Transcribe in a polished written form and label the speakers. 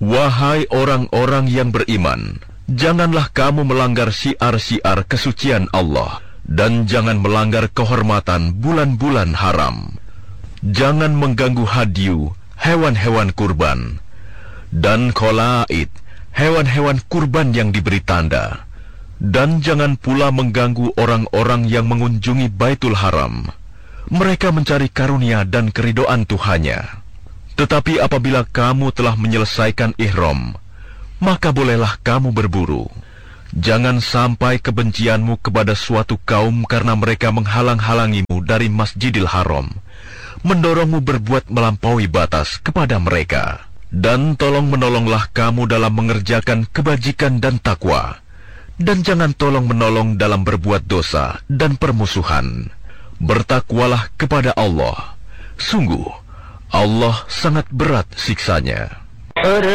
Speaker 1: Wahai orang-orang yang beriman, janganlah kamu melanggar syiar-syiar kesucian Allah, dan jangan melanggar kehormatan bulan-bulan haram. Jangan mengganggu hadyu, hewan-hewan kurban, dan qalaid, hewan-hewan kurban yang diberi tanda. Dan jangan pula mengganggu orang-orang yang mengunjungi Baitul Haram. Mereka mencari karunia dan keridhaan Tuhannya. Tetapi apabila kamu telah menyelesaikan ihram, maka bolehlah kamu berburu. Jangan sampai kebencianmu kepada suatu kaum karena mereka menghalang-halangimu dari Masjidil Haram, mendorongmu berbuat melampaui batas kepada mereka. Dan tolong-menolonglah kamu dalam mengerjakan kebajikan dan takwa. Dan jangan tolong-menolong dalam berbuat dosa dan permusuhan. Bertakwalah kepada Allah. Sungguh, Allah sangat berat siksanya.